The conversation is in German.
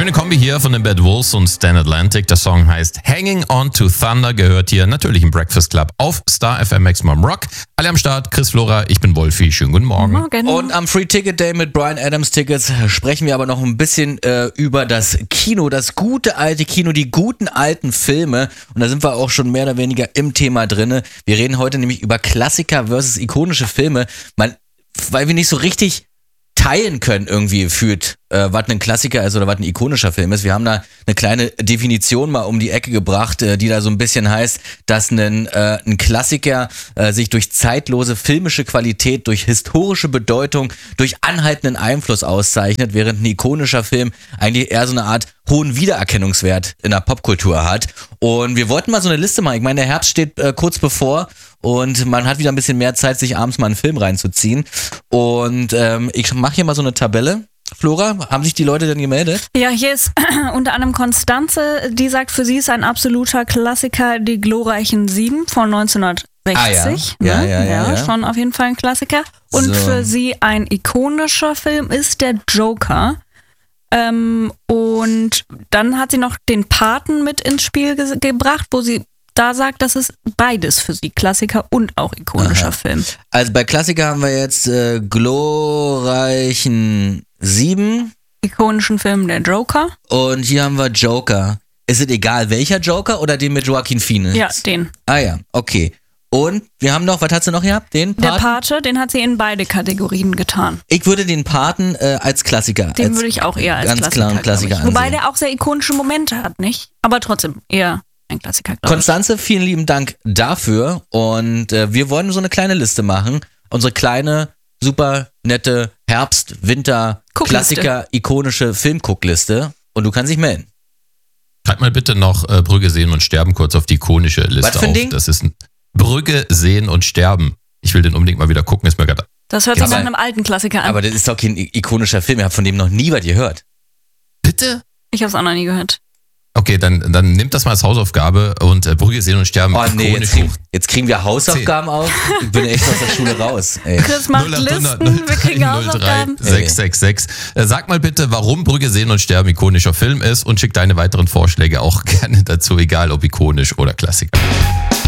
Schöne Kombi hier von den Bad Wolves und Stan Atlantic. Der Song heißt Hanging On to Thunder, gehört hier natürlich im Breakfast Club auf Star FM Maximum Rock. Alle am Start, Chris Flora, ich bin Wolfi, schönen guten Morgen. Morgen. Und am Free Ticket Day mit Bryan Adams Tickets sprechen wir aber noch ein bisschen über das Kino, das gute alte Kino, die guten alten Filme. Und da sind wir auch schon mehr oder weniger im Thema drinne. Wir reden heute nämlich über Klassiker versus ikonische Filme, weil wir nicht so richtig teilen können irgendwie gefühlt, was ein Klassiker ist oder was ein ikonischer Film ist. Wir haben da eine kleine Definition mal um die Ecke gebracht, die da so ein bisschen heißt, dass ein Klassiker sich durch zeitlose filmische Qualität, durch historische Bedeutung, durch anhaltenden Einfluss auszeichnet, während ein ikonischer Film eigentlich eher so eine Art hohen Wiedererkennungswert in der Popkultur hat. Und wir wollten mal so eine Liste machen. Ich meine, der Herbst steht kurz bevor und man hat wieder ein bisschen mehr Zeit, sich abends mal einen Film reinzuziehen. Und ich mache hier mal so eine Tabelle. Flora, haben sich die Leute denn gemeldet? Ja, hier ist unter anderem Konstanze, die sagt, für sie ist ein absoluter Klassiker die glorreichen 7 von 1960. Ja. Schon auf jeden Fall ein Klassiker. Und So. für sie ein ikonischer Film ist der Joker. Und dann hat sie noch den Paten mit ins Spiel gebracht, wo sie da sagt, das ist beides für sie, Klassiker und auch ikonischer Film. Also bei Klassiker haben wir jetzt glorreichen 7 Ikonischen Film der Joker. und hier haben wir Joker. Ist es egal, welcher Joker oder den mit Joaquin Phoenix? Ja, den. Ah ja, okay. Und wir haben noch, was hat sie noch gehabt? Den Der Paten? Pate, den hat sie in beide Kategorien getan. Ich würde den Paten als Klassiker. Den als würde ich auch eher als ganz Klassiker, klaren glaub Klassiker ich. Wobei ansehen. der auch sehr ikonische Momente hat, nicht? Aber trotzdem eher ein Klassiker, glaube ich. Konstanze, vielen lieben Dank dafür. Und wir wollen so eine kleine Liste machen. Unsere kleine, super nette Herbst-, Winter-, Guckliste. Klassiker-, ikonische Filmguckliste. Und du kannst dich melden. Schreib mal bitte noch Brügge sehen und sterben kurz auf die ikonische Liste Was für ein auf. Ding? Das ist ein Brügge sehen und sterben. Ich will den unbedingt mal wieder gucken, ist mir gerade. Das hört sich Aber- nach einem alten Klassiker an. Aber das ist doch kein ikonischer Film. Ich habe von dem noch nie was gehört. Bitte? Ich habe es auch noch nie gehört. Okay, dann nimmt das mal als Hausaufgabe und Brügge sehen und sterben Oh nee, ikonisch hoch. jetzt kriegen wir Hausaufgaben auf. Ich bin echt aus der Schule raus. Ey. Chris macht Listen, wir kriegen Hausaufgaben. 666. Sag mal bitte, warum Brügge sehen und sterben ikonischer Film ist und schick deine weiteren Vorschläge auch gerne dazu, egal ob ikonisch oder Klassiker.